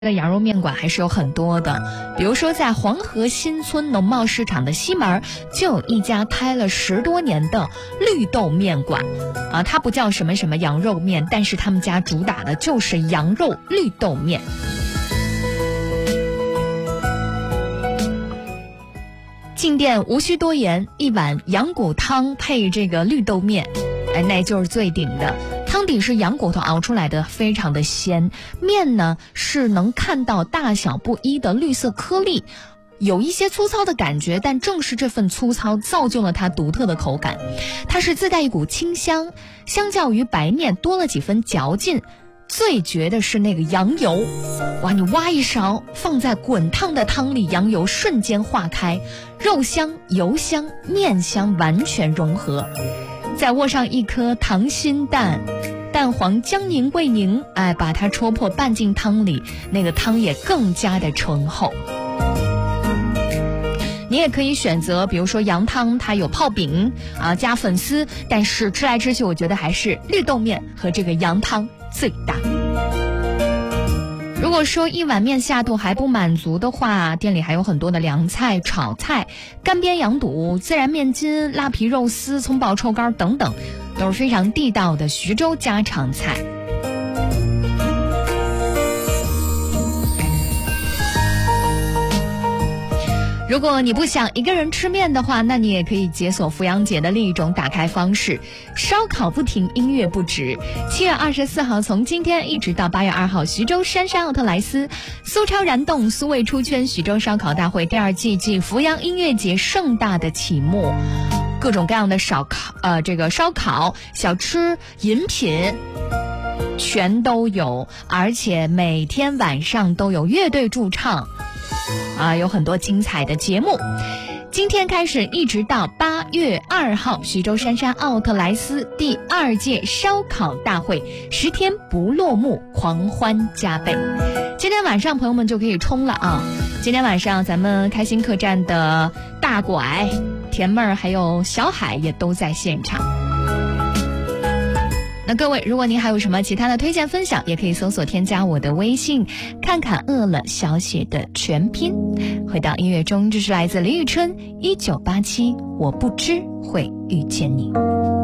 的羊肉面馆还是有很多的，比如说在黄河新村农贸市场的西门就有一家开了10多年的绿豆面馆啊，它不叫什么什么羊肉面，但是他们家主打的就是羊肉绿豆面。进店无需多言，一碗羊骨汤配这个绿豆面，那就是最顶的。汤底是羊骨头熬出来的，非常的鲜。面呢是能看到大小不一的绿色颗粒，有一些粗糙的感觉，但正是这份粗糙造就了它独特的口感。它是自带一股清香，相较于白面多了几分嚼劲。最绝的是那个羊油，哇，你挖一勺放在滚烫的汤里，羊油瞬间化开，肉香、油香、面香完全融合。再握上一颗溏心蛋，蛋黄将凝未凝，把它戳破拌进汤里，那个汤也更加的醇厚。你也可以选择，比如说羊汤，它有泡饼啊，加粉丝，但是吃来吃去，我觉得还是绿豆面和这个羊汤最大。如果说一碗面下肚还不满足的话，店里还有很多的凉菜、炒菜、干煸羊肚、孜然面筋、腊皮肉丝、葱爆臭干等等，都是非常地道的徐州家常菜。如果你不想一个人吃面的话，那你也可以解锁扶阳节的另一种打开方式，烧烤不停，音乐不止。7月24号从今天一直到8月2号，徐州杉杉奥特莱斯苏超燃动苏味出圈，徐州烧烤大会第2季暨扶阳音乐节盛大的启幕，各种各样的烧烤、小吃、饮品全都有，而且每天晚上都有乐队驻唱有很多精彩的节目。今天开始一直到8月2号，徐州杉杉奥特莱斯第2届烧烤大会10天不落幕，狂欢加倍。今天晚上朋友们就可以冲了啊！今天晚上咱们开心客栈的大拐、甜妹儿还有小海也都在现场。那各位，如果您还有什么其他的推荐分享，也可以搜索添加我的微信，看看饿了小写的全拼。回到音乐中，这是来自李宇春1987，我不知会遇见你。